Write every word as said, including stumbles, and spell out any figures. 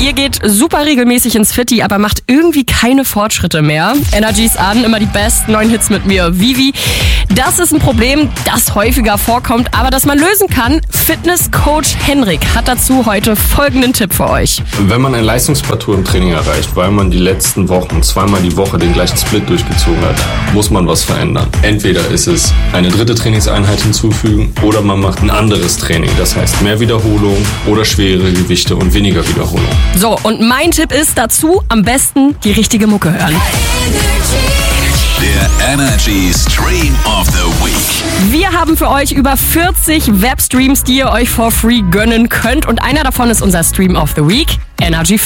Ihr geht super regelmäßig ins Fitti, aber macht irgendwie keine Fortschritte mehr. Energy's an, immer die besten neuen Hits mit mir, Vivi. Das ist ein Problem, das häufiger vorkommt, aber das man lösen kann. Fitnesscoach Henrik hat dazu heute folgenden Tipp für euch. Wenn man ein Leistungsplateau im Training erreicht, weil man die letzten Wochen zweimal die Woche den gleichen Split durchgezogen hat, muss man was verändern. Entweder ist es eine dritte Trainingseinheit hinzufügen oder man macht ein anderes Training. Das heißt mehr Wiederholung oder schwere Gewichte und weniger Wiederholung. So, und mein Tipp ist dazu, am besten die richtige Mucke hören. Der Energy Stream of the Week. Wir haben für euch über vierzig Webstreams, die ihr euch for free gönnen könnt. Und einer davon ist unser Stream of the Week, Energy